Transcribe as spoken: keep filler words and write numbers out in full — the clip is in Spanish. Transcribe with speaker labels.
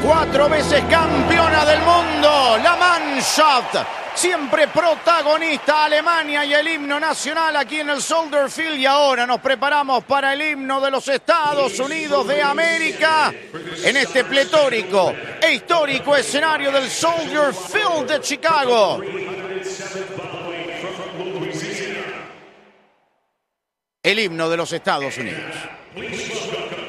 Speaker 1: cuatro veces campeona del mundo, la Mannschaft, siempre protagonista, Alemania y el himno nacional aquí en el Soldier Field. Y ahora nos preparamos para el himno de los Estados Unidos de América en este pletórico e histórico escenario del Soldier Field de Chicago. El himno de los Estados Unidos.